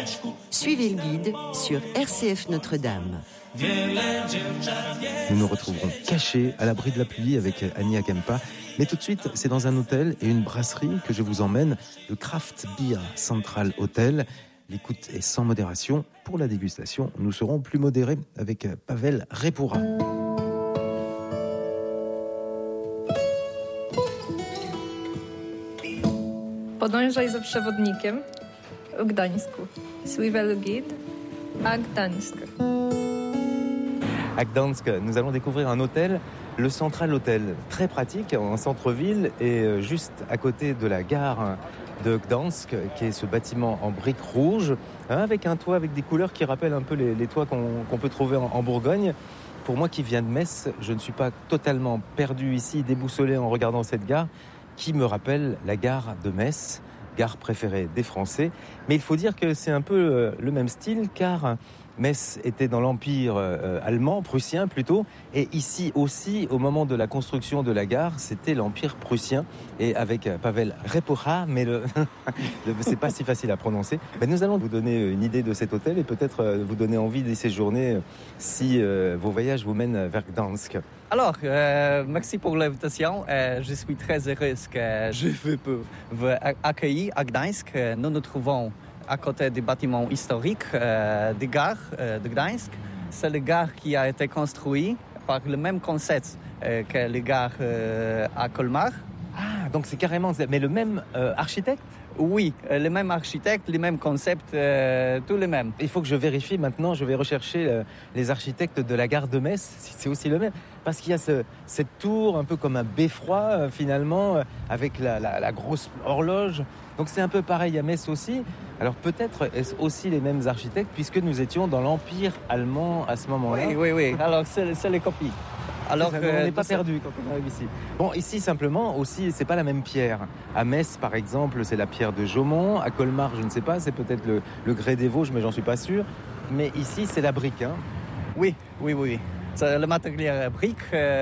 Suivez le guide sur RCF Notre-Dame. Nous nous retrouverons cachés à l'abri de la pluie avec Annie Akempa. Mais tout de suite, c'est dans un hôtel et une brasserie que je vous emmène, le Craft Beer Central Hotel. L'écoute est sans modération. Pour la dégustation, nous serons plus modérés avec Paweł Repura. Podążaj za przewodnikiem w Gdańsku. Suivez le guide à Gdańsk. À Gdansk, nous allons découvrir un hôtel, le Central Hotel, très pratique en centre-ville et juste à côté de la gare de Gdansk, qui est ce bâtiment en briques rouges, avec un toit avec des couleurs qui rappellent un peu les toits qu'on peut trouver en Bourgogne. Pour moi qui viens de Metz, je ne suis pas totalement perdu ici, déboussolé en regardant cette gare, qui me rappelle la gare de Metz, gare préférée des Français. Mais il faut dire que c'est un peu le même style, car Metz était dans l'empire allemand, prussien plutôt, et ici aussi, au moment de la construction de la gare, c'était l'empire prussien. Et avec Paweł Repura, mais c'est pas si facile à prononcer, nous allons vous donner une idée de cet hôtel et peut-être vous donner envie d'y séjourner si vos voyages vous mènent vers Gdansk. Alors, merci pour l'invitation. Je suis très heureuse que je vous accueillir à Gdańsk. Nous nous trouvons à côté du bâtiment historique de gare de Gdańsk. C'est le gare qui a été construit par le même concept que les gares à Colmar. Ah, donc c'est carrément... Mais le même architecte ? Oui, le même architecte, le même concept, tout le même. Il faut que je vérifie maintenant, je vais rechercher les architectes de la gare de Metz, si c'est aussi le même. Parce qu'il y a cette tour, un peu comme un beffroi finalement, avec la grosse horloge. Donc c'est un peu pareil à Metz aussi. Alors peut-être est-ce aussi les mêmes architectes, puisque nous étions dans l'Empire allemand à ce moment-là. Oui. Alors c'est les copies. Alors on n'est pas perdu quand on arrive ici. Bon, ici simplement aussi, c'est pas la même pierre. À Metz, par exemple, c'est la pierre de Jaumont. À Colmar, je ne sais pas, c'est peut-être le grès des Vosges, mais j'en suis pas sûr. Mais ici, c'est la brique, hein. Oui. C'est le matériel brique.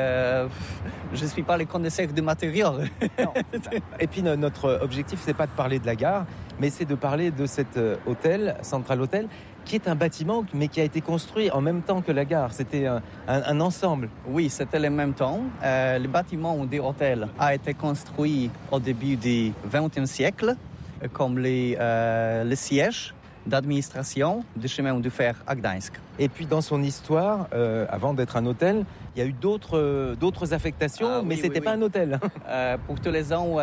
Je suis pas le connaisseur du matériel. Non. Et puis notre objectif, c'est pas de parler de la gare, mais c'est de parler de cet hôtel, Central Hotel, qui est un bâtiment, mais qui a été construit en même temps que la gare. C'était un ensemble. Oui, c'était le même temps. Le bâtiment de l'hôtel a été construit au début du XXe siècle, comme le siège d'administration du chemin de fer à Gdańsk. Et puis dans son histoire, avant d'être un hôtel, il y a eu d'autres affectations, mais c'était pas un hôtel. Pour tous les ans,